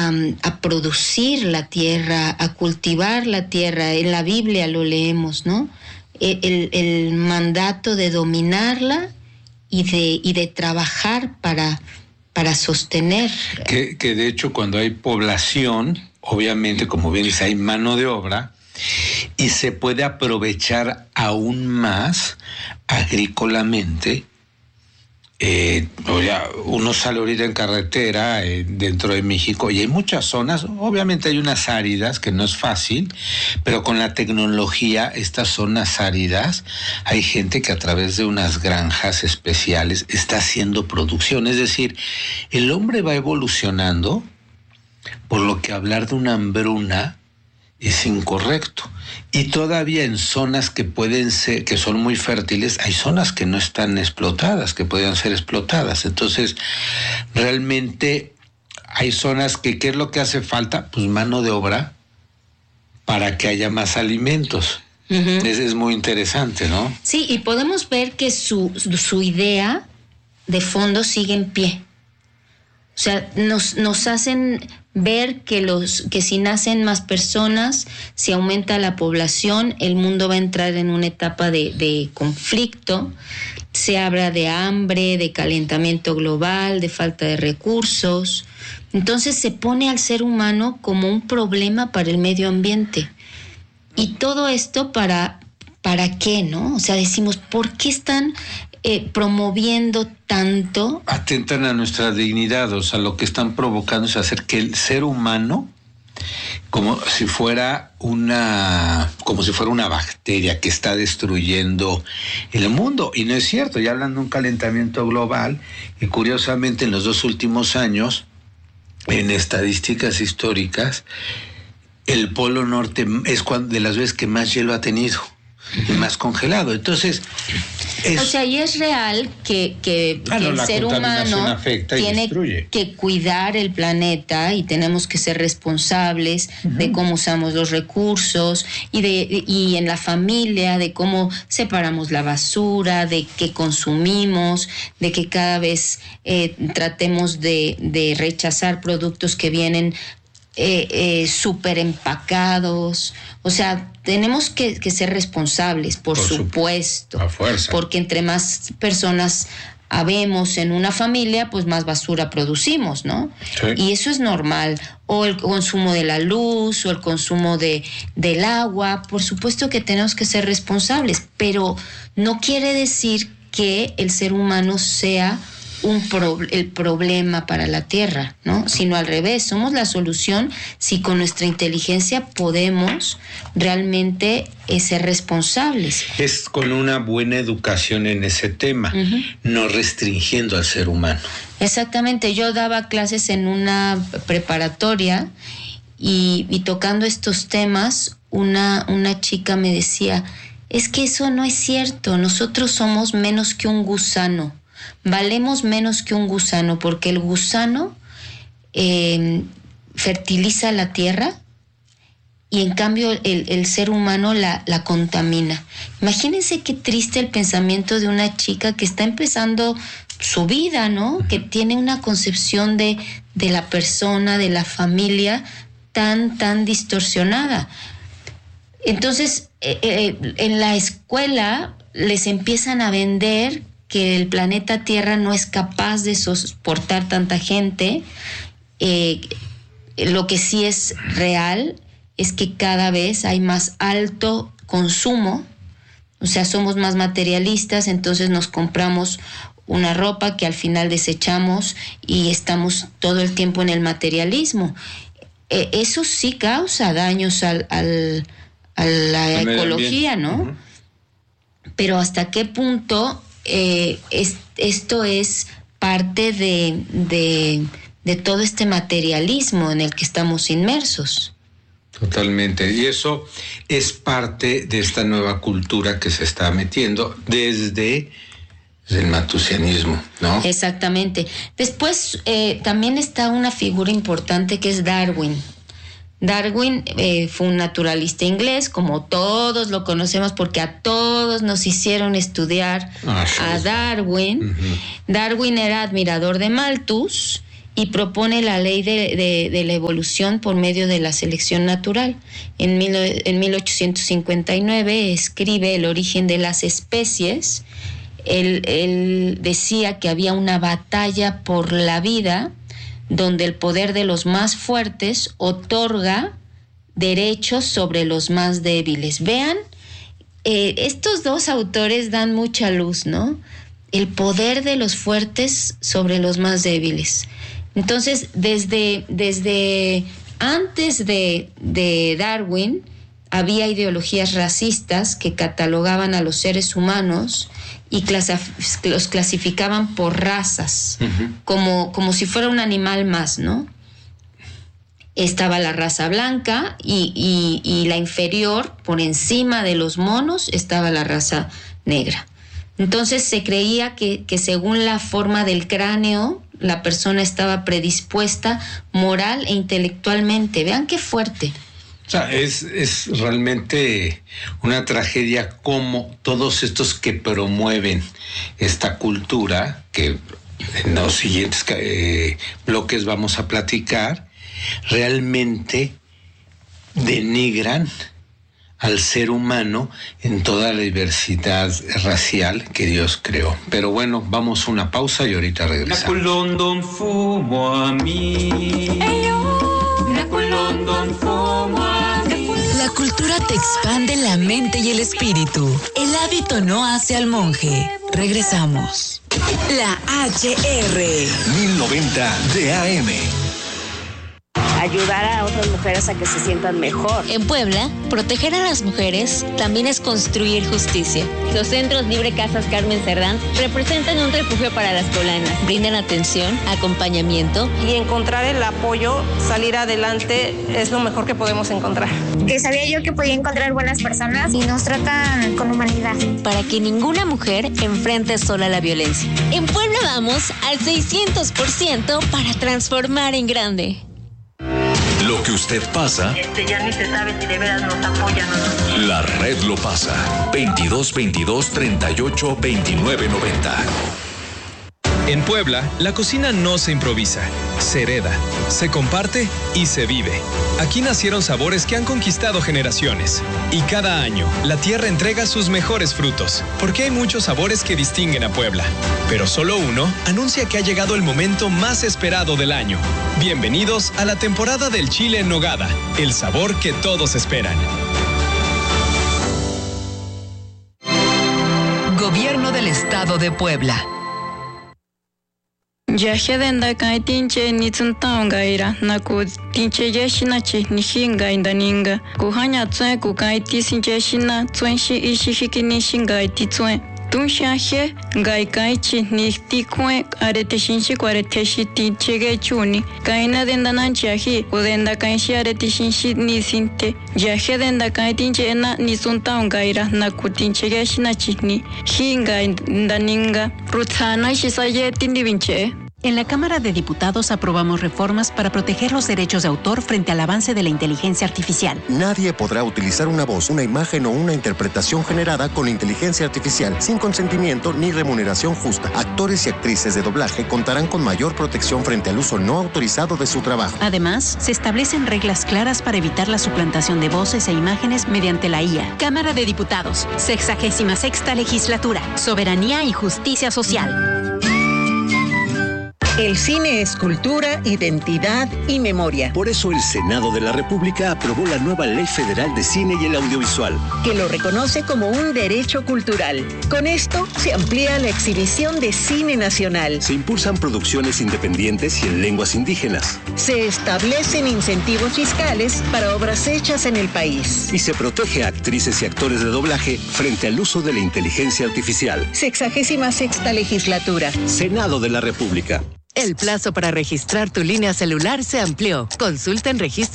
a producir la tierra, a cultivar la tierra. En la Biblia lo leemos, ¿no? El mandato de dominarla y de trabajar para sostener. Que de hecho cuando hay población, obviamente, como bien dice, hay mano de obra y se puede aprovechar aún más agrícolamente. Uno sale ahorita en carretera dentro de México y hay muchas zonas, obviamente hay unas áridas que no es fácil, pero con la tecnología, estas zonas áridas, hay gente que a través de unas granjas especiales está haciendo producción. Es decir, el hombre va evolucionando, por lo que hablar de una hambruna es incorrecto. Y todavía en zonas que pueden ser, que son muy fértiles, hay zonas que no están explotadas, que podrían ser explotadas. Entonces, realmente hay zonas que, ¿qué es lo que hace falta? Pues mano de obra para que haya más alimentos. Uh-huh. Es muy interesante, ¿no? Sí, y podemos ver que su idea de fondo sigue en pie. O sea, nos hacen ver que si nacen más personas, si aumenta la población, el mundo va a entrar en una etapa de conflicto. Se habla de hambre, de calentamiento global, de falta de recursos. Entonces se pone al ser humano como un problema para el medio ambiente. Y todo esto ¿para qué, no? O sea, decimos, ¿por qué están promoviendo tanto? Atentan a nuestra dignidad. O sea, lo que están provocando es hacer que el ser humano, como si fuera una bacteria que está destruyendo el mundo. Y no es cierto. Ya hablan de un calentamiento global, y curiosamente en los 2 últimos años, en estadísticas históricas, el Polo Norte es de las veces que más hielo ha tenido y más congelado. Entonces, o sea, y es real que el ser humano tiene que cuidar el planeta, y tenemos que ser responsables de cómo usamos los recursos y en la familia, de cómo separamos la basura, de qué consumimos, de que cada vez tratemos de rechazar productos que vienen súper empacados. O sea, tenemos que ser responsables, por supuesto. A fuerza. Porque entre más personas habemos en una familia, pues más basura producimos, ¿no? Sí. Y eso es normal. O el consumo de la luz, o el consumo del agua. Por supuesto que tenemos que ser responsables, pero no quiere decir que el ser humano sea el problema para la Tierra, ¿no? Sino al revés, somos la solución si con nuestra inteligencia podemos realmente ser responsables. Es con una buena educación en ese tema, no restringiendo al ser humano. Exactamente, yo daba clases en una preparatoria y tocando estos temas, una chica me decía, es que eso no es cierto, nosotros somos menos que un gusano. Valemos menos que un gusano, porque el gusano fertiliza la tierra y en cambio el ser humano la contamina. Imagínense qué triste el pensamiento de una chica que está empezando su vida, ¿no? Que tiene una concepción de la persona, de la familia tan distorsionada. Entonces, en la escuela les empiezan a vender que el planeta Tierra no es capaz de soportar tanta gente. Lo que sí es real es que cada vez hay más alto consumo, o sea, somos más materialistas, entonces nos compramos una ropa que al final desechamos y estamos todo el tiempo en el materialismo. Eso sí causa daños a la ecología, ¿no? Uh-huh. Pero ¿hasta qué punto esto es parte de todo este materialismo en el que estamos inmersos? Totalmente, y eso es parte de esta nueva cultura que se está metiendo desde el matusianismo, ¿no? Exactamente. Después también está una figura importante que es Darwin. Darwin fue un naturalista inglés, como todos lo conocemos, porque a todos nos hicieron estudiar a Darwin. Uh-huh. Darwin era admirador de Malthus y propone la ley de la evolución por medio de la selección natural. En 1859 escribe El origen de las especies. Él decía que había una batalla por la vida donde el poder de los más fuertes otorga derechos sobre los más débiles. Vean, estos dos autores dan mucha luz, ¿no? El poder de los fuertes sobre los más débiles. Entonces, desde antes de Darwin, había ideologías racistas que catalogaban a los seres humanos y los clasificaban por razas, como si fuera un animal más, ¿no? Estaba la raza blanca y la inferior, por encima de los monos, estaba la raza negra. Entonces se creía que según la forma del cráneo, la persona estaba predispuesta moral e intelectualmente. Vean qué fuerte. O sea, es realmente una tragedia como todos estos que promueven esta cultura, que en los siguientes bloques vamos a platicar, realmente denigran al ser humano en toda la diversidad racial que Dios creó. Pero bueno, vamos a una pausa y ahorita regresamos. La cultura te expande la mente y el espíritu. El hábito no hace al monje. Regresamos. La HR 1090 de AM. Ayudar a otras mujeres a que se sientan mejor. En Puebla, proteger a las mujeres también es construir justicia. Los centros Libre Casas Carmen Cerdán representan un refugio para las poblanas. Brindan atención, acompañamiento. Y encontrar el apoyo, salir adelante, es lo mejor que podemos encontrar. Que sabía yo que podía encontrar buenas personas y nos tratan con humanidad. Para que ninguna mujer enfrente sola la violencia. En Puebla vamos al 600% para transformar en grande. Lo que usted pasa, Ya ni se sabe si de veras nos apoyan o no. la red lo pasa. 2222-382990. En Puebla, la cocina no se improvisa, se hereda, se comparte y se vive. Aquí nacieron sabores que han conquistado generaciones. Y cada año, la tierra entrega sus mejores frutos, porque hay muchos sabores que distinguen a Puebla. Pero solo uno anuncia que ha llegado el momento más esperado del año. Bienvenidos a la temporada del chile en nogada, el sabor que todos esperan. Gobierno del Estado de Puebla. Yahedenda kai tinche ni tsuntao gaira naku tinche yeshina che ni hinga indaninga kuhanya tsue ku kai tisin yeshina tsuen shi ishi hikini shinga ti tsuen tunsha he gai kai chi ni tikue arete shinshi arete shi tinche ge chuni kaina denda nancha hi udenda kai shi arete shinshi ni sinte yahedenda kai tinche na ni tsuntao gaira naku tinche yeshina chi ni hinga indaninga rutsana shi saye tindibinche. En la Cámara de Diputados aprobamos reformas para proteger los derechos de autor frente al avance de la inteligencia artificial. Nadie podrá utilizar una voz, una imagen o una interpretación generada con inteligencia artificial sin consentimiento ni remuneración justa. Actores y actrices de doblaje contarán con mayor protección frente al uso no autorizado de su trabajo. Además, se establecen reglas claras para evitar la suplantación de voces e imágenes mediante la IA. Cámara de Diputados, 66ª Legislatura, Soberanía y Justicia Social. El cine es cultura, identidad y memoria. Por eso el Senado de la República aprobó la nueva Ley Federal de Cine y el Audiovisual, que lo reconoce como un derecho cultural. Con esto se amplía la exhibición de cine nacional. Se impulsan producciones independientes y en lenguas indígenas. Se establecen incentivos fiscales para obras hechas en el país. Y se protege a actrices y actores de doblaje frente al uso de la inteligencia artificial. 66ª Legislatura. Senado de la República. El plazo para registrar tu línea celular se amplió. Consulta en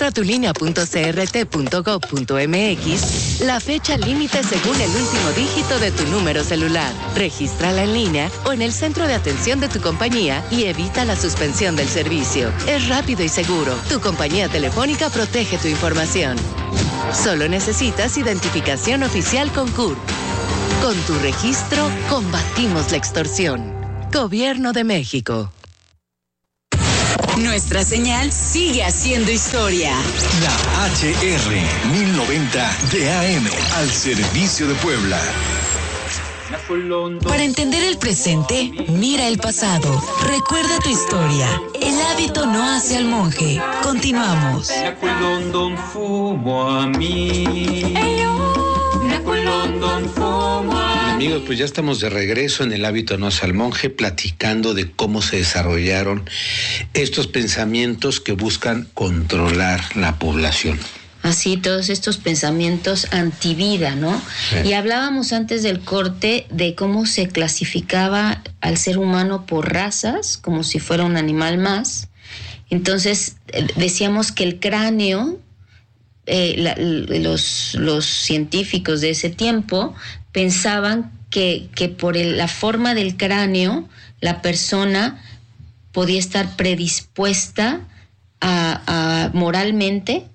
registratulínea.crt.gov.mx la fecha límite según el último dígito de tu número celular. Regístrala en línea o en el centro de atención de tu compañía y evita la suspensión del servicio. Es rápido y seguro. Tu compañía telefónica protege tu información. Solo necesitas identificación oficial con CURP. Con tu registro, combatimos la extorsión. Gobierno de México. Nuestra señal sigue haciendo historia. La HR 1090 de AM al servicio de Puebla. Para entender el presente, mira el pasado. Recuerda tu historia. El hábito no hace al monje. Continuamos. Amigos, pues ya estamos de regreso en El hábito no hace al monje, platicando de cómo se desarrollaron estos pensamientos que buscan controlar la población. Así, todos estos pensamientos antivida, ¿no? Sí. Y hablábamos antes del corte de cómo se clasificaba al ser humano por razas, como si fuera un animal más. Entonces, decíamos que el cráneo, los científicos de ese tiempo pensaban que por la forma del cráneo, la persona podía estar predispuesta a moralmente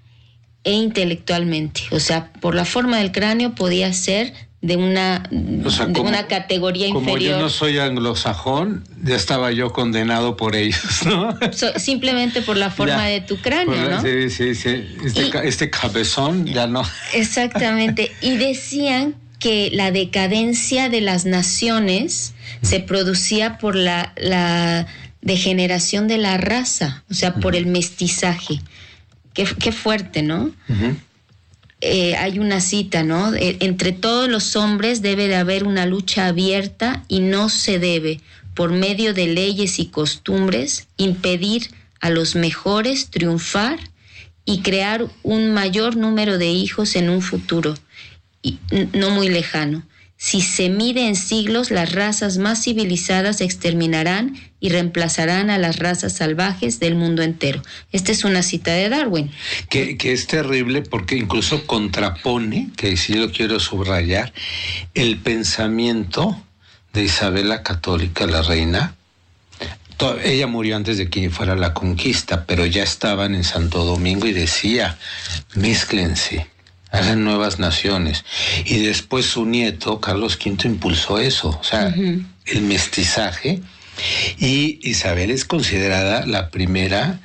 e intelectualmente. O sea, por la forma del cráneo podía ser de una categoría inferior. Como yo no soy anglosajón, ya estaba yo condenado por ellos, ¿no? Simplemente por la forma de tu cráneo, ¿no? Sí. Este cabezón ya no. Exactamente. Y decían que la decadencia de las naciones se producía por la degeneración de la raza, o sea, por el mestizaje. Qué fuerte, ¿no? Uh-huh. Hay una cita, ¿no? Entre todos los hombres debe de haber una lucha abierta y no se debe, por medio de leyes y costumbres, impedir a los mejores triunfar y crear un mayor número de hijos en un futuro no muy lejano. Si se mide en siglos, las razas más civilizadas se exterminarán y reemplazarán a las razas salvajes del mundo entero. Esta es una cita de Darwin. Que es terrible porque incluso contrapone, que sí lo quiero subrayar, el pensamiento de Isabel la Católica, la reina. Ella murió antes de que fuera la conquista, pero ya estaban en Santo Domingo y decía, mézclense, hagan nuevas naciones. Y después su nieto, Carlos V, impulsó eso, o sea, uh-huh, el mestizaje. Y Isabel es considerada la primera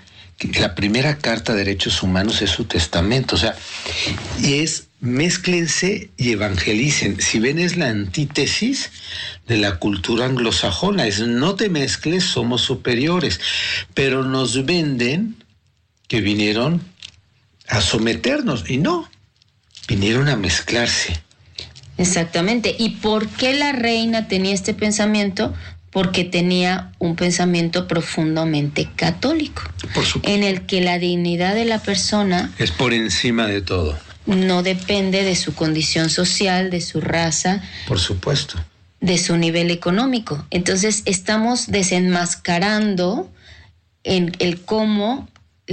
carta de derechos humanos es su testamento, o sea, y es mézclense y evangelicen. Si ven, es la antítesis de la cultura anglosajona, es no te mezcles, somos superiores, pero nos venden que vinieron a someternos, y no, vinieron a mezclarse. Exactamente. ¿Y por qué la reina tenía este pensamiento? Porque tenía un pensamiento profundamente católico, en el que la dignidad de la persona es por encima de todo. No depende de su condición social, de su raza. Por supuesto. De su nivel económico. Entonces estamos desenmascarando el cómo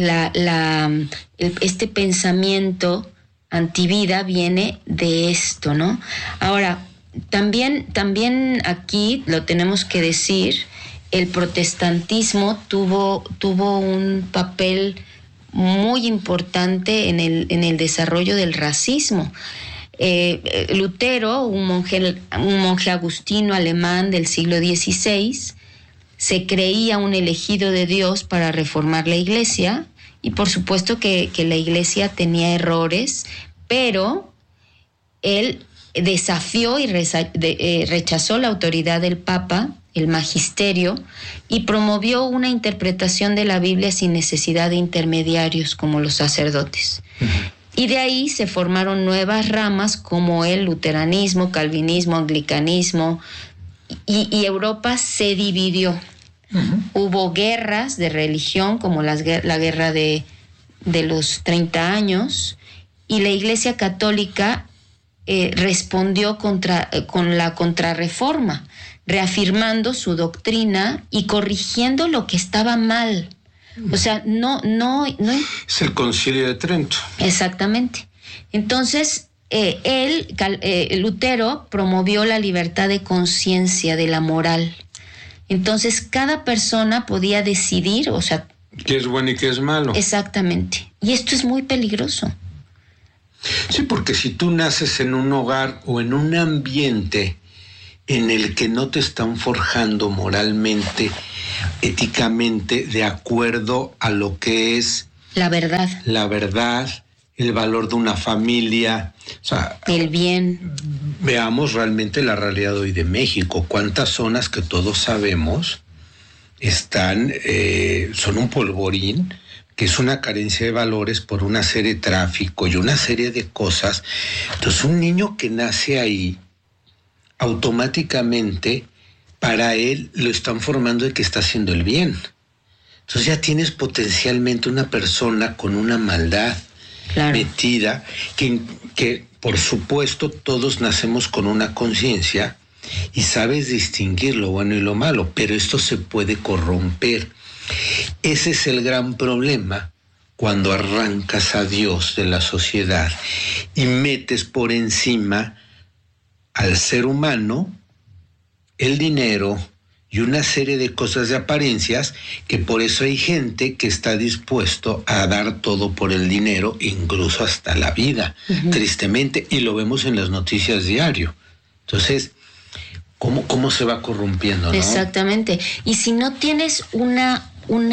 este pensamiento antivida viene de esto, ¿no? Ahora, también aquí lo tenemos que decir, el protestantismo tuvo un papel muy importante en el desarrollo del racismo. Lutero, un monje agustino alemán del siglo XVI, se creía un elegido de Dios para reformar la iglesia, y por supuesto que la iglesia tenía errores, pero él desafió y rechazó la autoridad del Papa, el magisterio, y promovió una interpretación de la Biblia sin necesidad de intermediarios como los sacerdotes. Uh-huh. Y de ahí se formaron nuevas ramas como el luteranismo, calvinismo, anglicanismo, y Europa se dividió. Uh-huh. Hubo guerras de religión como la guerra de los 30 años, y la Iglesia Católica respondió con la contrarreforma, reafirmando su doctrina y corrigiendo lo que estaba mal. O sea, no. Es el Concilio de Trento. Exactamente. Entonces, Lutero promovió la libertad de conciencia, de la moral. Entonces, cada persona podía decidir, o sea, qué es bueno y qué es malo. Exactamente. Y esto es muy peligroso. Sí, porque si tú naces en un hogar o en un ambiente en el que no te están forjando moralmente éticamente de acuerdo a lo que es la verdad, el valor de una familia, o sea, el bien. Veamos realmente la realidad hoy de México. Cuántas zonas que todos sabemos están, son un polvorín, que es una carencia de valores por una serie de tráfico y una serie de cosas. Entonces, un niño que nace ahí, automáticamente, para él lo están formando de que está haciendo el bien. Entonces ya tienes potencialmente una persona con una maldad metida, que por supuesto todos nacemos con una conciencia y sabes distinguir lo bueno y lo malo, pero esto se puede corromper. Ese es el gran problema cuando arrancas a Dios de la sociedad y metes por encima al ser humano el dinero y una serie de cosas de apariencias, que por eso hay gente que está dispuesto a dar todo por el dinero, incluso hasta la vida, tristemente, y lo vemos en las noticias diario. Entonces, ¿cómo se va corrompiendo, no? Exactamente. Y si no tienes una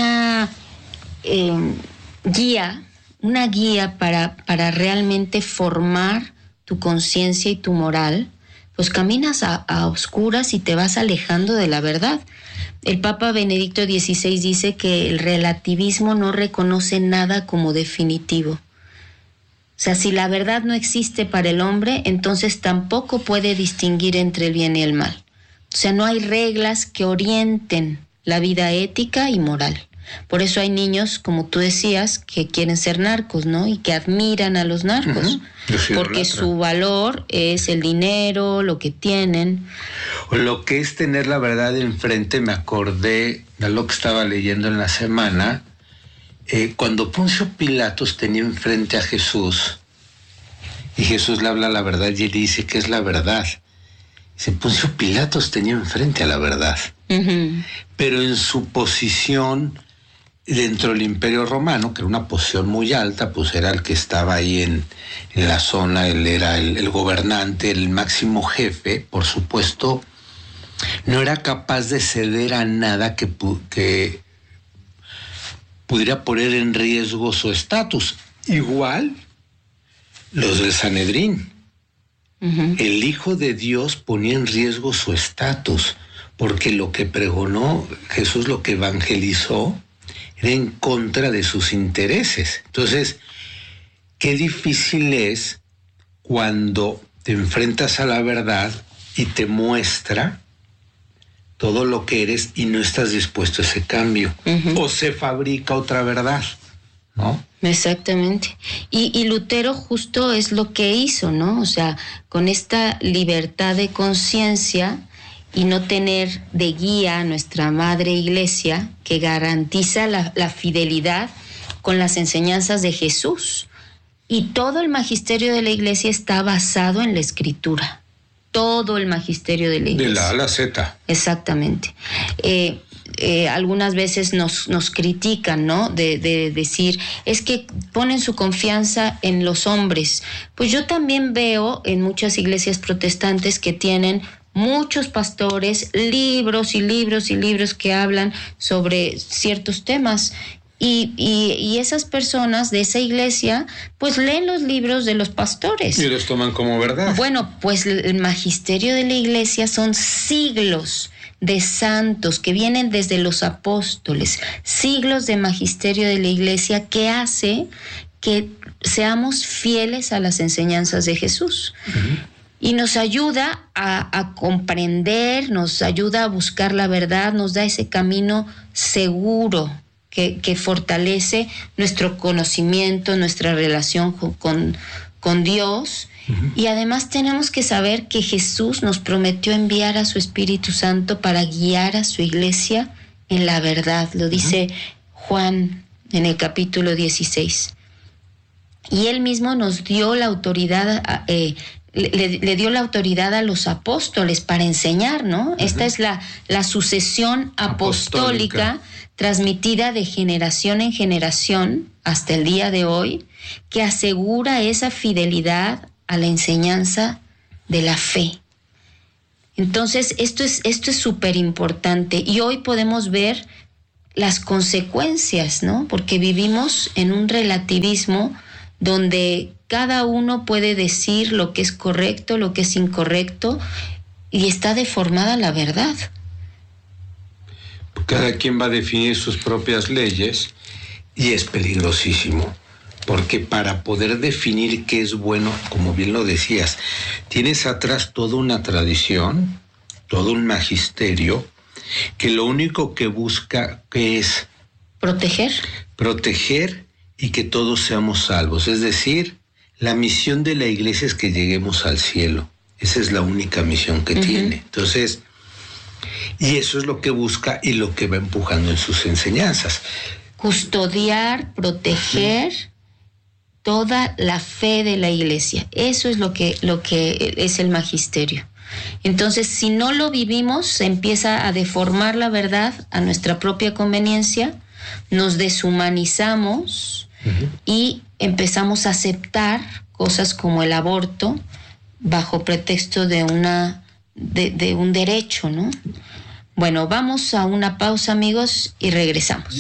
guía para realmente formar tu conciencia y tu moral, pues caminas a oscuras y te vas alejando de la verdad. El Papa Benedicto XVI dice que el relativismo no reconoce nada como definitivo. O sea, si la verdad no existe para el hombre, entonces tampoco puede distinguir entre el bien y el mal. O sea, no hay reglas que orienten la vida ética y moral. Por eso hay niños, como tú decías, que quieren ser narcos, ¿no? Y que admiran a los narcos. Porque su valor es el dinero, lo que tienen. O lo que es tener la verdad enfrente. Me acordé de lo que estaba leyendo en la semana. Cuando Poncio Pilatos tenía enfrente a Jesús, y Jesús le habla la verdad y él dice que es la verdad. Dice, Poncio Pilatos tenía enfrente a la verdad. Pero en su posición dentro del Imperio Romano, que era una posición muy alta, pues era el que estaba ahí en la zona, él era el gobernante, el máximo jefe, por supuesto, no era capaz de ceder a nada que pudiera poner en riesgo su estatus. Igual los del Sanedrín. El Hijo de Dios ponía en riesgo su estatus, porque lo que pregonó Jesús, lo que evangelizó, era en contra de sus intereses. Entonces, qué difícil es cuando te enfrentas a la verdad y te muestra todo lo que eres y no estás dispuesto a ese cambio. O se fabrica otra verdad, ¿no? Exactamente. Y Lutero justo es lo que hizo, ¿no? O sea, con esta libertad de conciencia y no tener de guía a nuestra madre iglesia, que garantiza la fidelidad con las enseñanzas de Jesús. Y todo el magisterio de la iglesia está basado en la escritura. Todo el magisterio de la iglesia. De la A a la Z. Exactamente. Algunas veces nos critican, ¿no? De decir, es que ponen su confianza en los hombres. Pues yo también veo en muchas iglesias protestantes que tienen muchos pastores, libros y libros y libros que hablan sobre ciertos temas. Y esas personas de esa iglesia, pues leen los libros de los pastores. Y los toman como verdad. Bueno, pues el magisterio de la iglesia son siglos de santos que vienen desde los apóstoles, siglos de magisterio de la iglesia que hace que seamos fieles a las enseñanzas de Jesús. Y nos ayuda a comprender, nos ayuda a buscar la verdad, nos da ese camino seguro que fortalece nuestro conocimiento, nuestra relación con Dios. Y además tenemos que saber que Jesús nos prometió enviar a su Espíritu Santo para guiar a su iglesia en la verdad. Lo dice Juan en el capítulo 16. Y él mismo nos dio la autoridad, le dio la autoridad a los apóstoles para enseñar, ¿no? Esta es la sucesión apostólica transmitida de generación en generación hasta el día de hoy, que asegura esa fidelidad a la enseñanza de la fe. Entonces, esto es súper importante y hoy podemos ver las consecuencias, ¿no? Porque vivimos en un relativismo donde cada uno puede decir lo que es correcto, lo que es incorrecto, y está deformada la verdad. Cada quien va a definir sus propias leyes y es peligrosísimo, porque para poder definir qué es bueno, como bien lo decías, tienes atrás toda una tradición, todo un magisterio, que lo único que busca que es proteger y que todos seamos salvos. Es decir, la misión de la iglesia es que lleguemos al cielo. Esa es la única misión que tiene. Entonces, y eso es lo que busca y lo que va empujando en sus enseñanzas. Custodiar, proteger toda la fe de la iglesia. Eso es lo que es el magisterio. Entonces, si no lo vivimos, se empieza a deformar la verdad a nuestra propia conveniencia, nos deshumanizamos y empezamos a aceptar cosas como el aborto bajo pretexto de un derecho, ¿no? Bueno, vamos a una pausa, amigos, y regresamos.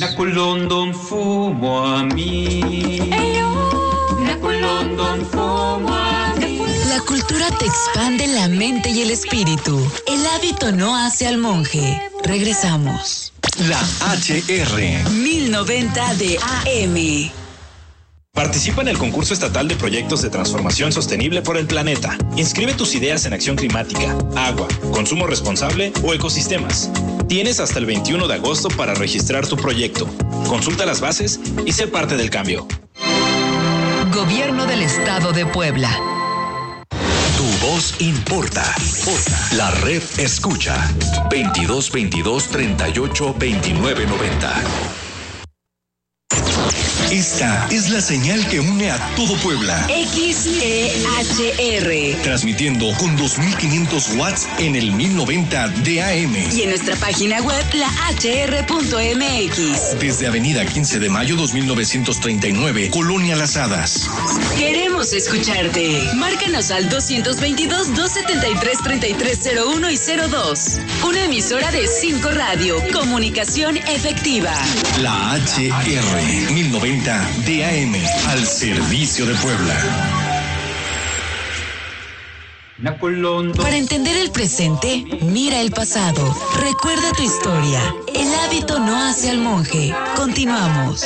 La cultura te expande la mente y el espíritu. El hábito no hace al monje. Regresamos. La HR 1090 de AM. Participa en el concurso estatal de proyectos de transformación sostenible por el planeta. Inscribe tus ideas en acción climática, agua, consumo responsable o ecosistemas. Tienes hasta el 21 de agosto para registrar tu proyecto. Consulta las bases y sé parte del cambio. Gobierno del Estado de Puebla. Tu voz importa. La red escucha. 2222 38 29 90. Esta es la señal que une a todo Puebla. XEHR. Transmitiendo con 2500 watts en el 1090 de AM. Y en nuestra página web, lahr.mx. Desde Avenida 15 de Mayo 2939, Colonia Las Hadas. Queremos escucharte. Márcanos al 222-273-3301 y 02. Una emisora de 5 Radio. Comunicación efectiva. La HR 1090 DAM, al servicio de Puebla. Para entender el presente, mira el pasado. Recuerda tu historia. El hábito no hace al monje. Continuamos.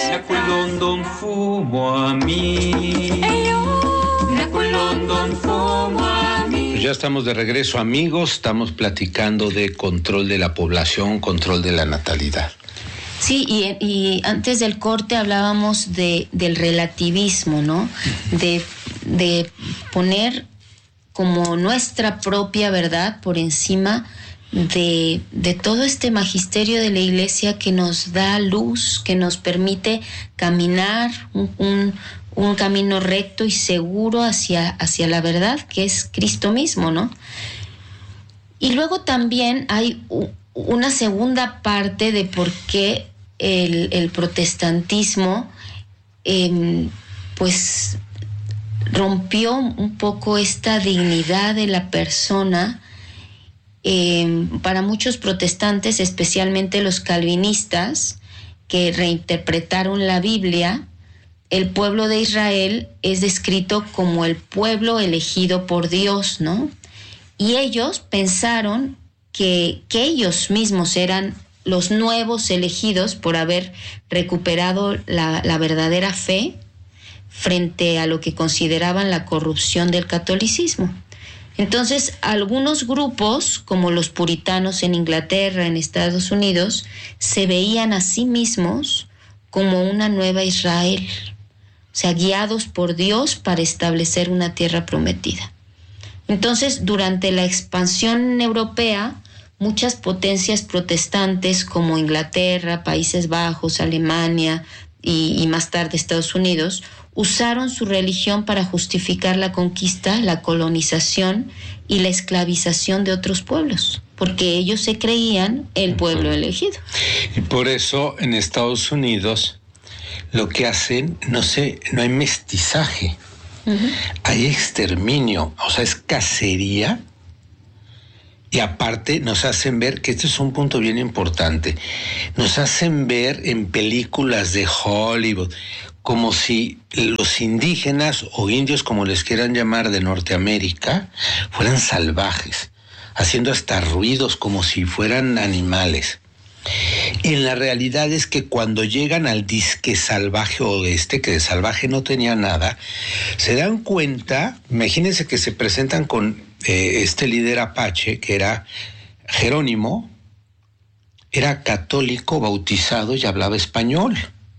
Ya estamos de regreso, amigos. Estamos platicando de control de la población, control de la natalidad. Sí, y antes del corte hablábamos del relativismo, ¿no? De poner como nuestra propia verdad por encima de todo este magisterio de la iglesia que nos da luz, que nos permite caminar un camino recto y seguro hacia la verdad, que es Cristo mismo, ¿no? Y luego también hay una segunda parte de por qué el protestantismo pues rompió un poco esta dignidad de la persona. Para muchos protestantes, especialmente los calvinistas que reinterpretaron la Biblia, el pueblo de Israel es descrito como el pueblo elegido por Dios, ¿no? Y ellos pensaron que ellos mismos eran los nuevos elegidos por haber recuperado la verdadera fe frente a lo que consideraban la corrupción del catolicismo. Entonces, algunos grupos, como los puritanos en Inglaterra, en Estados Unidos, se veían a sí mismos como una nueva Israel, o sea, guiados por Dios para establecer una tierra prometida. Entonces, durante la expansión europea, muchas potencias protestantes como Inglaterra, Países Bajos, Alemania y más tarde Estados Unidos usaron su religión para justificar la conquista, la colonización y la esclavización de otros pueblos, porque ellos se creían el pueblo elegido. Y por eso en Estados Unidos lo que hacen, no hay mestizaje, hay exterminio, o sea, es cacería. Y aparte nos hacen ver, que este es un punto bien importante, nos hacen ver en películas de Hollywood como si los indígenas o indios, como les quieran llamar, de Norteamérica, fueran salvajes, haciendo hasta ruidos como si fueran animales. Y la realidad es que cuando llegan al disque salvaje oeste, que de salvaje no tenía nada, se dan cuenta, imagínense que se presentan con este líder apache, que era Jerónimo, era católico, bautizado y hablaba español.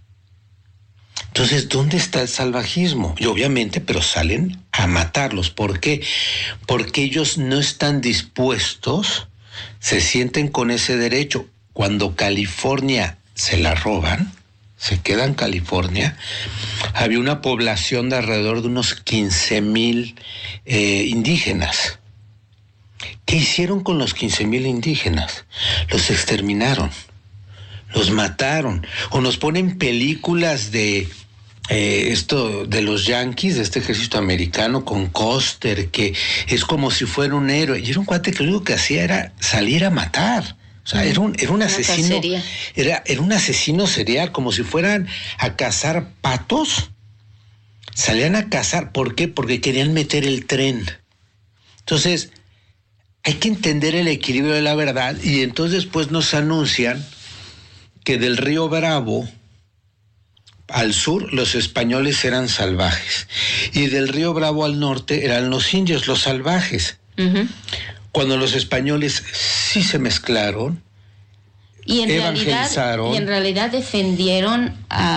Entonces, ¿dónde está el salvajismo? Y obviamente, pero salen a matarlos. ¿Por qué? Porque ellos no están dispuestos, se sienten con ese derecho. Cuando California se la roban, se queda en California, había una población de alrededor de unos 15,000 indígenas. ¿Qué hicieron con los 15,000 indígenas? Los exterminaron, los mataron, o nos ponen películas de esto de los yanquis, de este ejército americano con Custer, que es como si fuera un héroe, y era un cuate que lo único que hacía era salir a matar. O sea, era un asesino, era un asesino serial, como si fueran a cazar patos. Salían a cazar, ¿por qué? Porque querían meter el tren. Entonces, hay que entender el equilibrio de la verdad, y entonces después nos anuncian que del río Bravo al sur los españoles eran salvajes, y del río Bravo al norte eran los indios, los salvajes. Uh-huh. Cuando los españoles sí se mezclaron, y en realidad defendieron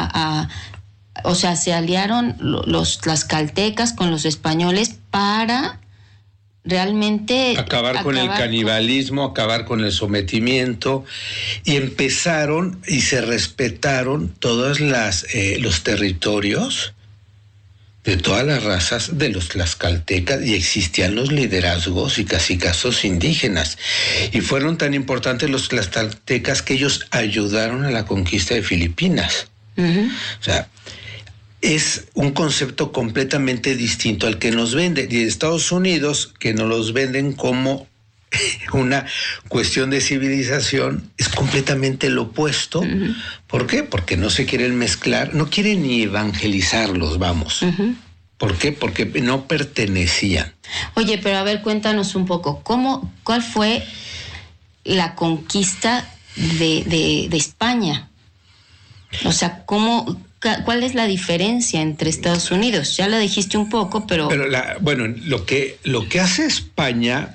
o sea, se aliaron los tlaxcaltecas con los españoles para realmente acabar con el canibalismo, acabar con el sometimiento, y empezaron y se respetaron todos los territorios de todas las razas de los tlaxcaltecas, y existían los liderazgos y cacicazgos indígenas, y fueron tan importantes los tlaxcaltecas que ellos ayudaron a la conquista de Filipinas. Uh-huh. O sea, es un concepto completamente distinto al que nos venden, y de Estados Unidos, que nos los venden como una cuestión de civilización, es completamente lo opuesto. Uh-huh. ¿Por qué? Porque no se quieren mezclar, no quieren ni evangelizarlos, vamos. Uh-huh. ¿Por qué? Porque no pertenecían. Oye, pero a ver, cuéntanos un poco, ¿cuál fue la conquista de España? O sea, ¿cuál es la diferencia entre Estados Unidos? Ya la dijiste un poco, pero lo que hace España,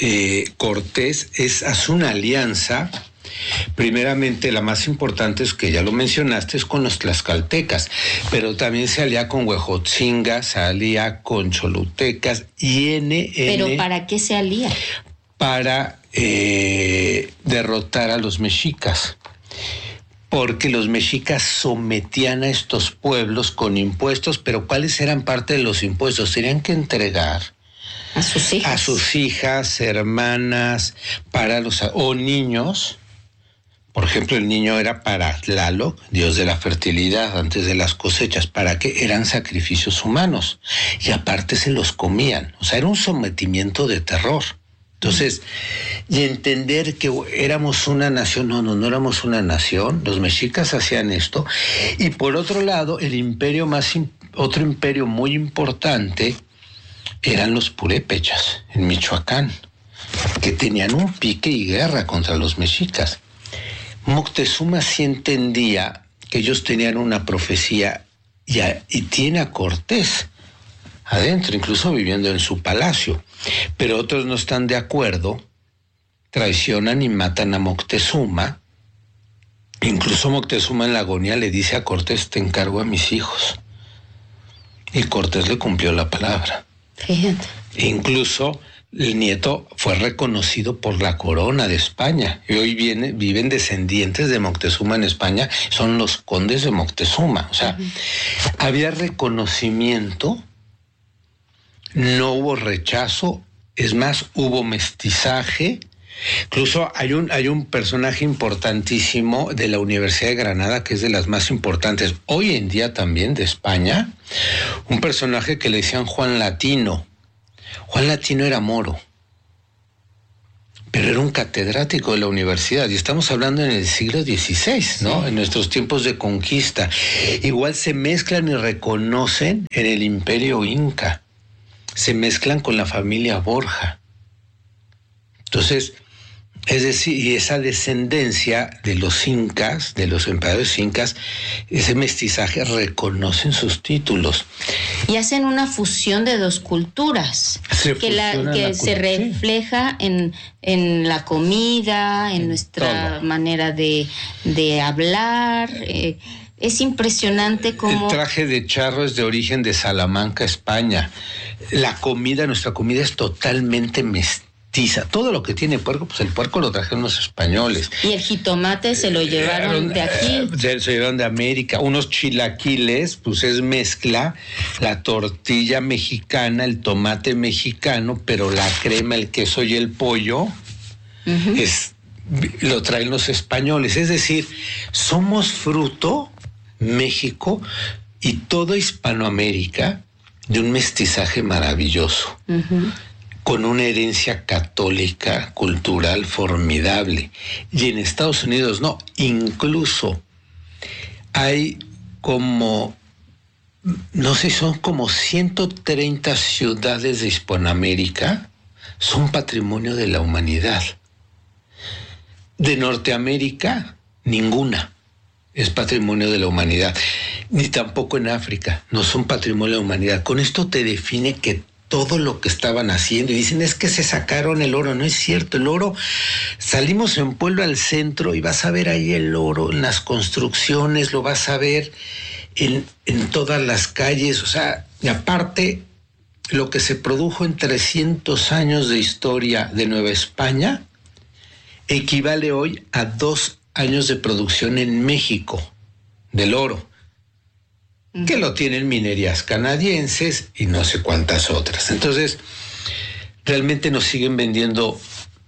Cortés, hace una alianza. Primeramente, la más importante es que ya lo mencionaste, es con los tlaxcaltecas, pero también se alía con Huejotzingas, se alía con cholutecas y ¿Pero para qué se alía? Para derrotar a los mexicas, porque los mexicas sometían a estos pueblos con impuestos, pero ¿cuáles eran parte de los impuestos? Tenían que entregar a sus hijas, hermanas, o niños. Por ejemplo, el niño era para Tlaloc, dios de la fertilidad, antes de las cosechas. ¿Para qué? Eran sacrificios humanos. Y aparte se los comían. O sea, era un sometimiento de terror. Entonces, y entender que éramos una nación, no éramos una nación. Los mexicas hacían esto. Y por otro lado, otro imperio muy importante eran los purépechas, en Michoacán, que tenían un pique y guerra contra los mexicas. Moctezuma sí entendía que ellos tenían una profecía y tiene a Cortés adentro, incluso viviendo en su palacio. Pero otros no están de acuerdo, traicionan y matan a Moctezuma. Incluso Moctezuma en la agonía le dice a Cortés: te encargo a mis hijos. Y Cortés le cumplió la palabra. Fíjate. Incluso el nieto fue reconocido por la corona de España, y hoy viven descendientes de Moctezuma en España, son los condes de Moctezuma. O sea, había reconocimiento, no hubo rechazo, es más, hubo mestizaje. Incluso hay un personaje importantísimo de la Universidad de Granada, que es de las más importantes hoy en día también de España, un personaje que le decían Juan Latino. Juan Latino era moro, pero era un catedrático de la universidad, y estamos hablando en el siglo XVI, ¿no? Sí. En nuestros tiempos de conquista. Igual se mezclan y reconocen en el Imperio Inca, se mezclan con la familia Borja. Entonces, es decir, y esa descendencia de los incas, de los emperadores incas, ese mestizaje, reconocen sus títulos. Y hacen una fusión de dos culturas, que se refleja en la comida, en nuestra manera de hablar. Es impresionante cómo... El traje de charro es de origen de Salamanca, España. La comida, nuestra comida es totalmente mestiza. Todo lo que tiene puerco, pues el puerco lo trajeron los españoles. Y el jitomate se lo llevaron de aquí. Se llevaron de América. Unos chilaquiles, pues es mezcla, la tortilla mexicana, el tomate mexicano, pero la crema, el queso y el pollo lo traen los españoles. Es decir, somos fruto, México y toda Hispanoamérica, de un mestizaje maravilloso. Con una herencia católica, cultural formidable. Y en Estados Unidos no, incluso hay como, no sé, son como 130 ciudades de Hispanoamérica, son patrimonio de la humanidad. De Norteamérica, ninguna es patrimonio de la humanidad, ni tampoco en África, no son patrimonio de la humanidad. Con esto te define que todo lo que estaban haciendo, y dicen, es que se sacaron el oro. No es cierto, el oro, salimos en Puebla al centro y vas a ver ahí el oro en las construcciones, lo vas a ver en todas las calles, o sea, y aparte, lo que se produjo en 300 años de historia de Nueva España equivale hoy a 2 años de producción en México del oro, que lo tienen minerías canadienses y no sé cuántas otras. Entonces, realmente nos siguen vendiendo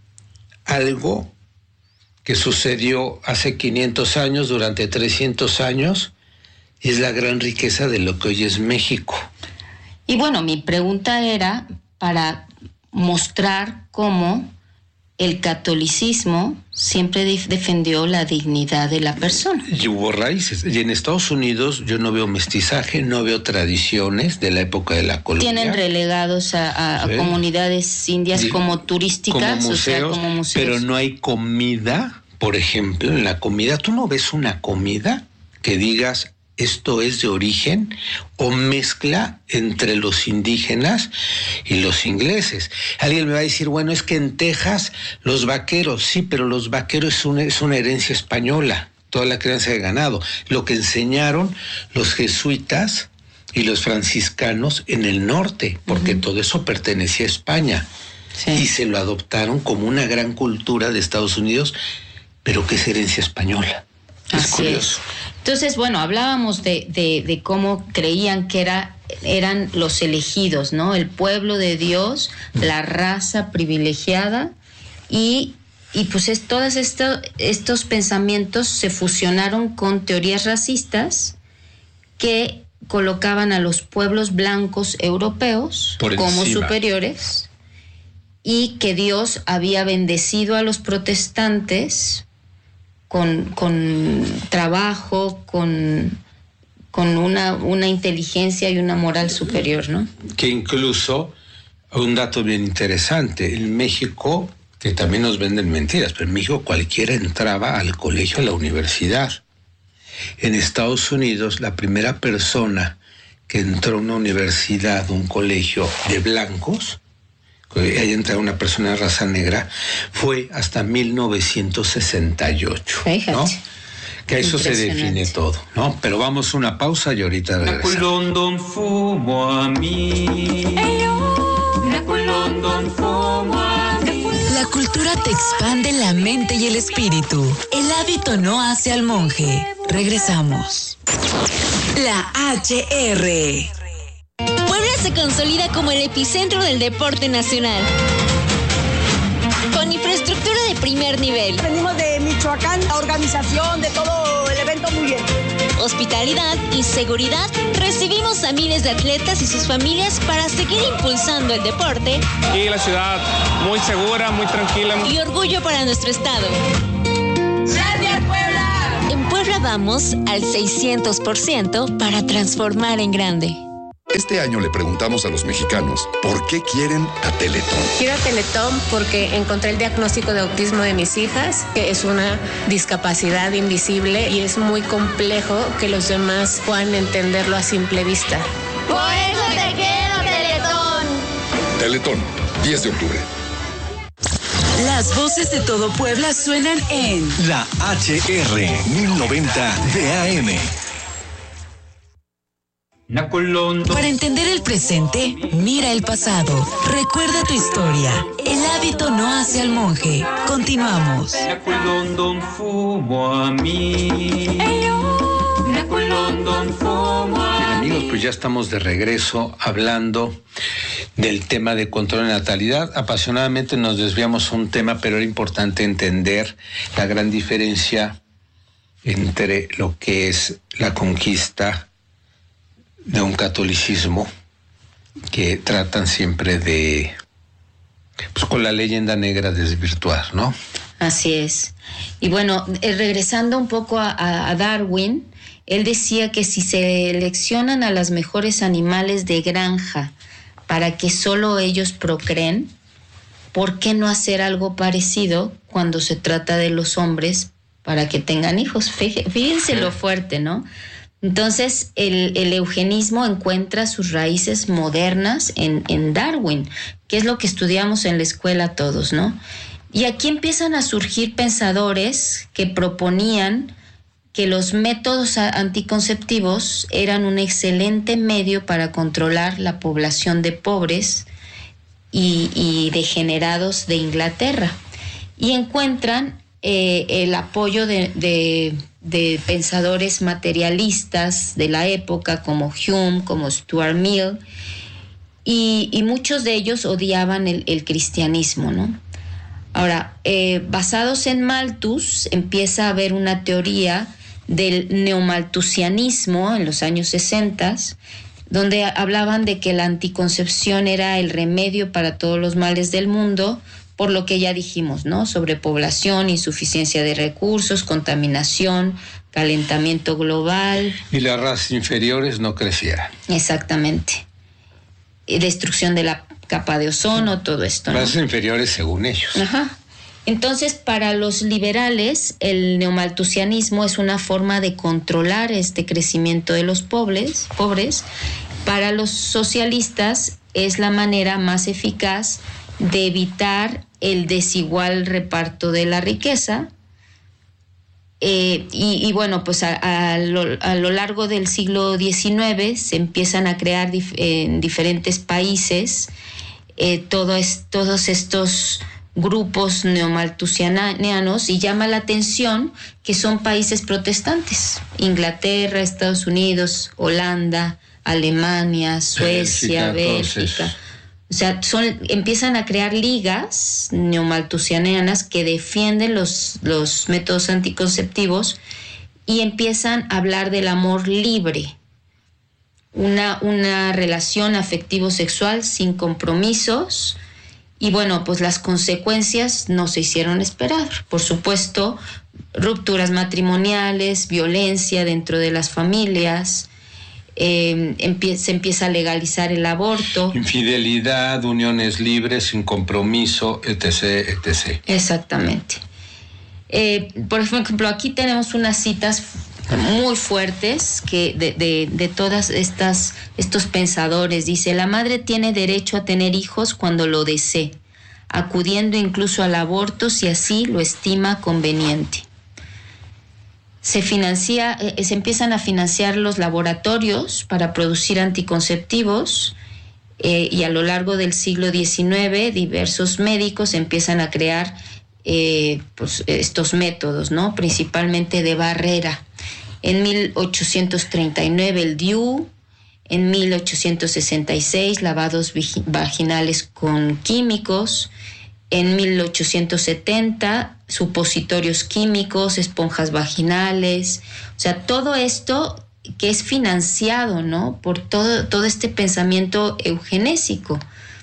algo que sucedió hace 500 años, durante 300 años, y es la gran riqueza de lo que hoy es México. Y bueno, mi pregunta era para mostrar cómo el catolicismo siempre defendió la dignidad de la persona. Y hubo raíces. Y en Estados Unidos yo no veo mestizaje, no veo tradiciones de la época de la colonia. Tienen relegados a comunidades indias como turísticas, como museos, o sea, como museos. Pero no hay comida, por ejemplo, en la comida. ¿Tú no ves una comida que digas esto es de origen o mezcla entre los indígenas y los ingleses? Alguien me va a decir, bueno, es que en Texas los vaqueros, sí, pero los vaqueros es una herencia española, toda la crianza de ganado. Lo que enseñaron los jesuitas y los franciscanos en el norte, porque todo eso pertenecía a España. Sí. Y se lo adoptaron como una gran cultura de Estados Unidos, pero que es herencia española. Es curioso. Entonces, bueno, hablábamos de cómo creían que eran los elegidos, ¿no? El pueblo de Dios, la raza privilegiada, y pues todos estos pensamientos se fusionaron con teorías racistas que colocaban a los pueblos blancos europeos como superiores, y que Dios había bendecido a los protestantes con trabajo, con una inteligencia y una moral superior, ¿no? Que incluso, un dato bien interesante, en México, que también nos venden mentiras, pero en México cualquiera entraba al colegio, a la universidad. En Estados Unidos, la primera persona que entró a una universidad, un colegio de blancos, que haya entrado una persona de raza negra, fue hasta 1968. Fíjate. ¿No? Que a eso se define todo, ¿no? Pero vamos a una pausa y ahorita regresamos. La cultura te expande la mente y el espíritu. El hábito no hace al monje. Regresamos. La HR. Puebla se consolida como el epicentro del deporte nacional, con infraestructura de primer nivel. Venimos de Michoacán, la organización de todo el evento muy bien. hospitalidad y seguridad, recibimos a miles de atletas y sus familias para seguir impulsando el deporte. Y la ciudad muy segura, muy tranquila. Y orgullo para nuestro estado. ¡Gracias, Puebla! En Puebla vamos al 600% para transformar en grande. Este año le preguntamos a los mexicanos por qué quieren a Teletón. Quiero a Teletón porque encontré el diagnóstico de autismo de mis hijas, que es una discapacidad invisible y es muy complejo que los demás puedan entenderlo a simple vista. ¡Por eso te quiero, Teletón! Teletón, 10 de octubre. Las voces de todo Puebla suenan en La HR 1090 de AM. Para entender el presente, mira el pasado. Recuerda tu historia. El hábito no hace al monje. Continuamos. Bien, amigos, pues ya estamos de regreso hablando del tema de control de natalidad. Apasionadamente nos desviamos a un tema, pero era importante entender la gran diferencia entre lo que es la conquista de un catolicismo que tratan siempre de, pues con la leyenda negra, desvirtuar, ¿no? Así es. Y bueno, regresando un poco a Darwin, él decía que si se seleccionan a los mejores animales de granja para que solo ellos procreen, ¿por qué no hacer algo parecido cuando se trata de los hombres para que tengan hijos? Fíjense lo fuerte, ¿no? Entonces, el eugenismo encuentra sus raíces modernas en Darwin, que es lo que estudiamos en la escuela todos, ¿no? Y aquí empiezan a surgir pensadores que proponían que los métodos anticonceptivos eran un excelente medio para controlar la población de pobres y degenerados de Inglaterra. Y encuentran el apoyo de pensadores materialistas de la época como Hume, como Stuart Mill, y muchos de ellos odiaban el cristianismo, ¿no? Ahora, basados en Malthus, empieza a haber una teoría del neomalthusianismo en los años 60, donde hablaban de que la anticoncepción era el remedio para todos los males del mundo, por lo que ya dijimos, ¿no? Sobrepoblación, insuficiencia de recursos, contaminación, calentamiento global. Y las razas inferiores no crecieran. Exactamente. Destrucción de la capa de ozono, todo esto, ¿no? Razas inferiores según ellos. Ajá. Entonces, para los liberales, el neomalthusianismo es una forma de controlar este crecimiento de los pobres. Para los socialistas es la manera más eficaz de evitar el desigual reparto de la riqueza. Y bueno, pues a lo largo del siglo XIX se empiezan a crear en diferentes países todos estos grupos neomalthusianos, y llama la atención que son países protestantes: Inglaterra, Estados Unidos, Holanda, Alemania, Suecia, Bélgica. O sea, empiezan a crear ligas neomalthusianas que defienden los métodos anticonceptivos y empiezan a hablar del amor libre, una relación afectivo-sexual sin compromisos. Y bueno, pues las consecuencias no se hicieron esperar. Por supuesto, rupturas matrimoniales, violencia dentro de las familias. Se empieza a legalizar el aborto. Infidelidad, uniones libres, sin compromiso, etc., etc. Exactamente. Por ejemplo, aquí tenemos unas citas muy fuertes que de todas estos pensadores. Dice: la madre tiene derecho a tener hijos cuando lo desee, acudiendo incluso al aborto si así lo estima conveniente. Se empiezan a financiar los laboratorios para producir anticonceptivos, y a lo largo del siglo XIX diversos médicos empiezan a crear pues estos métodos, ¿no? Principalmente de barrera. En 1839 el DIU, en 1866 lavados vaginales con químicos, en 1870 supositorios químicos, esponjas vaginales, o sea, todo esto que es financiado, ¿no?, por todo este pensamiento eugenésico.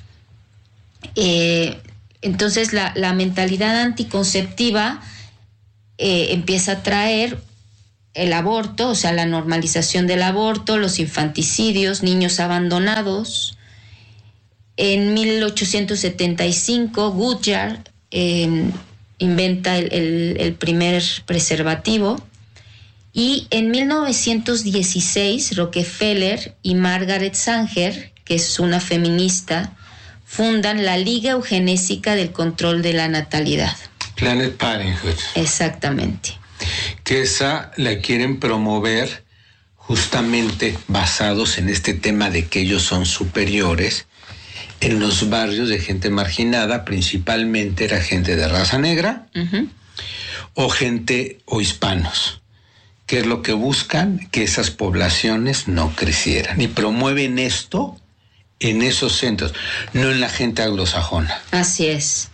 Entonces la mentalidad anticonceptiva empieza a traer el aborto, o sea, la normalización del aborto, los infanticidios, niños abandonados. En 1875, Goodyear inventa el primer preservativo. Y en 1916, Rockefeller y Margaret Sanger, que es una feminista, fundan la Liga Eugenésica del Control de la Natalidad. Planned Parenthood. Exactamente. Que esa la quieren promover justamente basados en este tema de que ellos son superiores en los barrios de gente marginada, principalmente era gente de raza negra o hispanos. ¿Qué es lo que buscan? Que esas poblaciones no crecieran. Y promueven esto en esos centros, no en la gente anglosajona. Así es.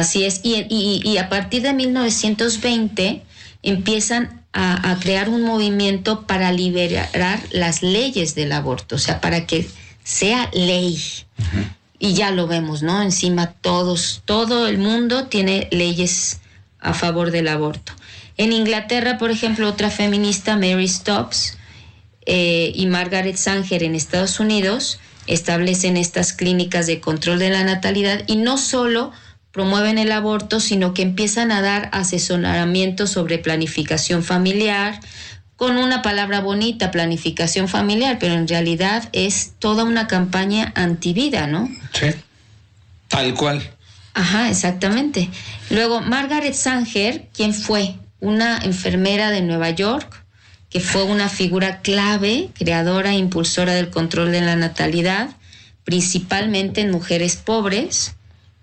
Y a partir de 1920 empiezan a crear un movimiento para liberar las leyes del aborto, o sea, para que sea ley. Y ya lo vemos, ¿no? Encima todo el mundo tiene leyes a favor del aborto. En Inglaterra, por ejemplo, otra feminista, Mary Stopes, y Margaret Sanger en Estados Unidos establecen estas clínicas de control de la natalidad y no solo promueven el aborto, sino que empiezan a dar asesoramiento sobre planificación familiar, con una palabra bonita, planificación familiar, pero en realidad es toda una campaña antivida, ¿no? Sí, tal cual. Ajá, exactamente. Luego, Margaret Sanger, ¿quién fue? Una enfermera de Nueva York, que fue una figura clave, creadora e impulsora del control de la natalidad, principalmente en mujeres pobres,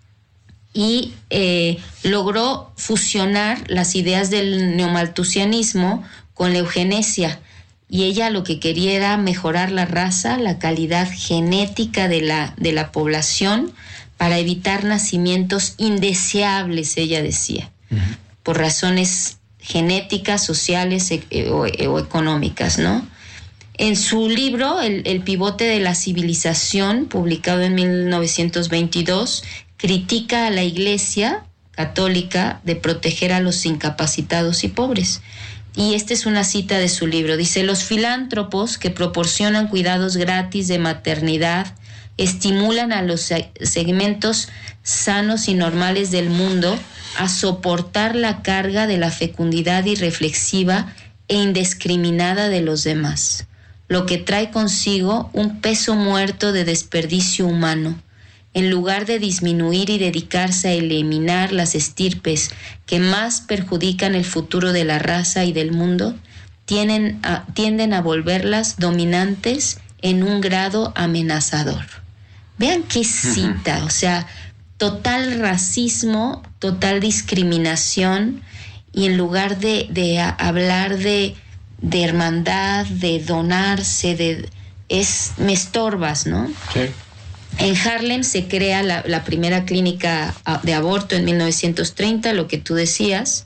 y logró fusionar las ideas del neomalthusianismo con la eugenesia. Y ella lo que quería era mejorar la raza, la calidad genética de la población para evitar nacimientos indeseables, ella decía, por razones genéticas, sociales o económicas, ¿no? En su libro, El pivote de la civilización, publicado en 1922, critica a la Iglesia católica de proteger a los incapacitados y pobres. Y esta es una cita de su libro. Dice: los filántropos que proporcionan cuidados gratis de maternidad estimulan a los segmentos sanos y normales del mundo a soportar la carga de la fecundidad irreflexiva e indiscriminada de los demás, lo que trae consigo un peso muerto de desperdicio humano. En lugar de disminuir y dedicarse a eliminar las estirpes que más perjudican el futuro de la raza y del mundo, tienden a volverlas dominantes en un grado amenazador. Vean qué cita, o sea, total racismo, total discriminación, y en lugar de hablar de hermandad, de donarse, me estorbas, ¿no? Sí. En Harlem se crea la primera clínica de aborto en 1930, lo que tú decías.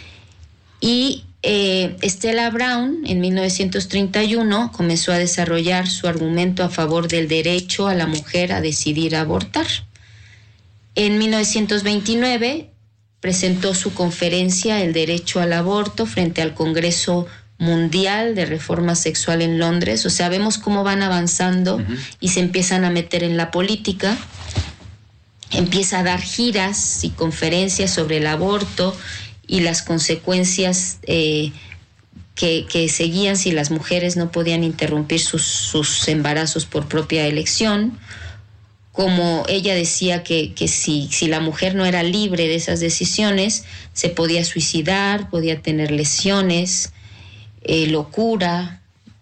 Y Stella Brown, en 1931, comenzó a desarrollar su argumento a favor del derecho a la mujer a decidir abortar. En 1929 presentó su conferencia El derecho al aborto frente al Congreso Mundial de Reforma Sexual en Londres. O sea, vemos cómo van avanzando y se empiezan a meter en la política. Empieza a dar giras y conferencias sobre el aborto y las consecuencias que seguían si las mujeres no podían interrumpir sus embarazos por propia elección. Como ella decía que si la mujer no era libre de esas decisiones, se podía suicidar, podía tener lesiones, locura.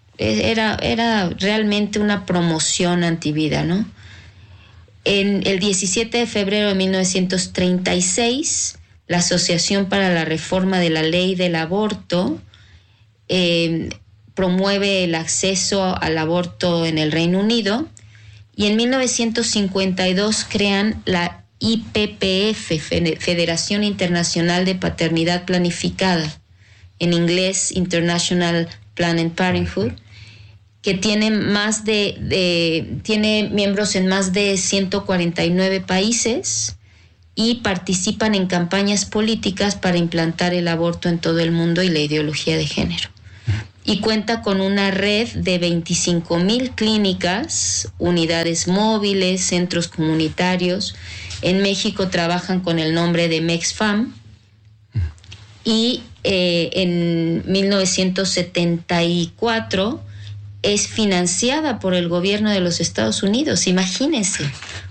Era realmente una promoción antivida, ¿no? En el 17 de febrero de 1936, la Asociación para la Reforma de la Ley del Aborto promueve el acceso al aborto en el Reino Unido, y en 1952 crean la IPPF, Federación Internacional de Paternidad Planificada, en inglés International Planned Parenthood, que tiene tiene miembros en más de 149 países y participan en campañas políticas para implantar el aborto en todo el mundo y la ideología de género. Y cuenta con una red de 25,000 clínicas, unidades móviles, centros comunitarios. En México trabajan con el nombre de MEXFAM y en 1974 es financiada por el gobierno de los Estados Unidos. Imagínense,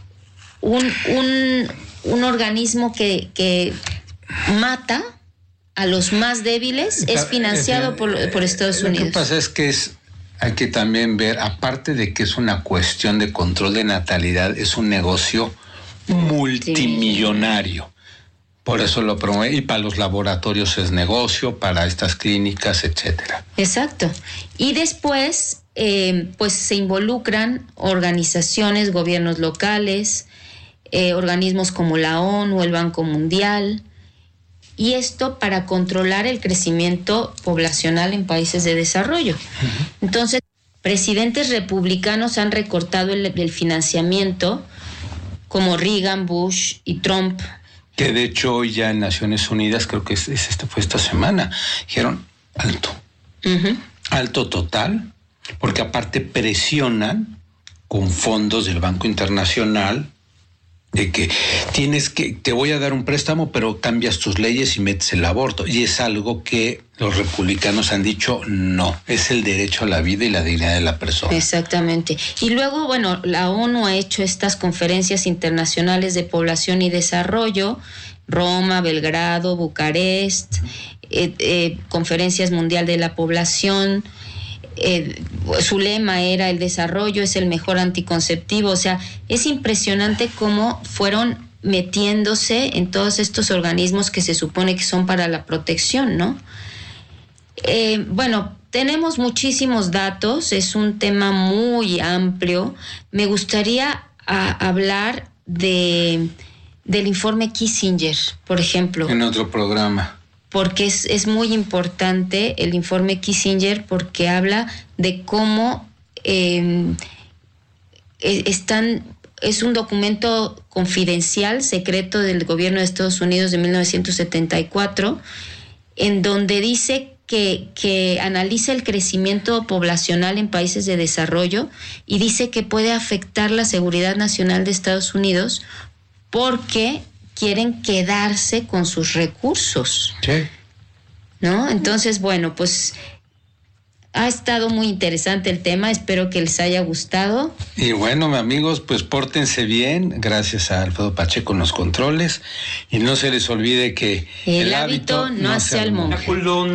un organismo que mata a los más débiles es financiado por Estados Unidos. Lo que pasa es que hay que también ver, aparte de que es una cuestión de control de natalidad, es un negocio multimillonario. Por eso lo promueve, y para los laboratorios es negocio, para estas clínicas, etcétera. Exacto. Y después, pues se involucran organizaciones, gobiernos locales, organismos como la ONU, el Banco Mundial, y esto para controlar el crecimiento poblacional en países de desarrollo. Entonces, presidentes republicanos han recortado el financiamiento, como Reagan, Bush y Trump. Que de hecho hoy ya en Naciones Unidas, creo que fue esta semana, dijeron alto. Alto total, porque aparte presionan con fondos del Banco Internacional de que te voy a dar un préstamo, pero cambias tus leyes y metes el aborto. Y es algo que los republicanos han dicho, no, es el derecho a la vida y la dignidad de la persona. Exactamente. Y luego, bueno, la ONU ha hecho estas conferencias internacionales de población y desarrollo, Roma, Belgrado, Bucarest, conferencias mundial de la población. Su lema era: el desarrollo es el mejor anticonceptivo. O sea, es impresionante cómo fueron metiéndose en todos estos organismos que se supone que son para la protección, ¿no? Bueno, tenemos muchísimos datos, es un tema muy amplio. Me gustaría hablar del informe Kissinger, por ejemplo. En otro programa. Porque es muy importante el informe Kissinger, porque habla de cómo es un documento confidencial, secreto del gobierno de Estados Unidos de 1974, en donde dice que analiza el crecimiento poblacional en países de desarrollo y dice que puede afectar la seguridad nacional de Estados Unidos porque quieren quedarse con sus recursos. Sí. ¿No? Entonces, bueno, pues ha estado muy interesante el tema, espero que les haya gustado. Y bueno, amigos, pues pórtense bien, gracias a Alfredo Pacheco en los controles, y no se les olvide que el hábito no hace al monje.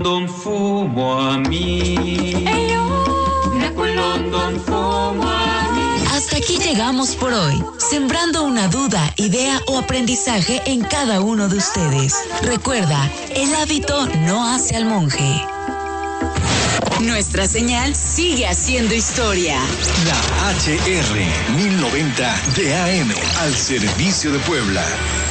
Hasta aquí llegamos por hoy, sembrando una duda, idea o aprendizaje en cada uno de ustedes. Recuerda, el hábito no hace al monje. Nuestra señal sigue haciendo historia. La HR 1090 de AM, al servicio de Puebla.